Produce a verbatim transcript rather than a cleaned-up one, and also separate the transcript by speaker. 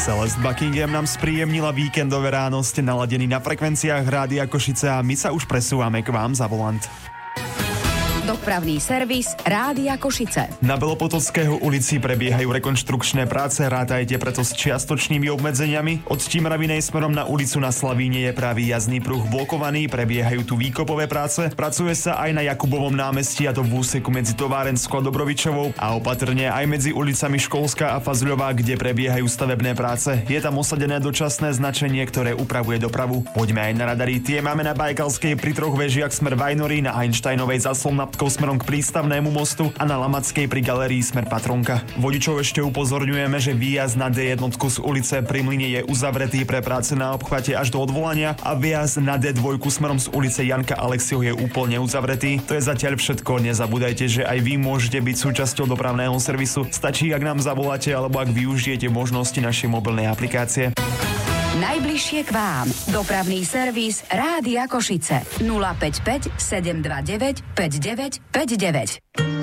Speaker 1: Celeste Buckingham nám spríjemnila víkendové ráno, ste naladení na frekvenciách Rádia Košice a my sa už presúvame k vám za volant.
Speaker 2: Dopravný servis Rádia Košice.
Speaker 1: Na Belopotockého ulici prebiehajú rekonštrukčné práce, rátajte preto s čiastočnými obmedzeniami. Od Timravinej smerom na ulicu na Slavíne je pravý jazdný pruh blokovaný, prebiehajú tu výkopové práce. Pracuje sa aj na Jakubovom námestí, a to v úseku medzi Továrenskou a Dobrovičovou, a opatrne aj medzi ulicami Školská a Fazľová, kde prebiehajú stavebné práce. Je tam osadené dočasné značenie, ktoré upravuje dopravu. Poďme aj na radary, tie máme na Bajkalskej pri troch vežiach smer Vajnory, na Einsteinovej za Slnapkou smerom k prístavnému mostu a na Lamackej pri galérii smer Patronka. Vodičov ešte upozorňujeme, že výjazd na dé jedna z ulice Pri Mlyne je uzavretý pre práce na obchvate až do odvolania a výjazd na dé dva smerom z ulice Janka Alexiho je úplne uzavretý. To je zatiaľ všetko. Nezabúdajte, že aj vy môžete byť súčasťou dopravného servisu. Stačí, ak nám zavoláte alebo ak využijete možnosti našej mobilnej aplikácie.
Speaker 2: Najbližšie k vám. Dopravný servis Rádia Košice. nula päť päť sedem dva deväť päť deväť päť deväť.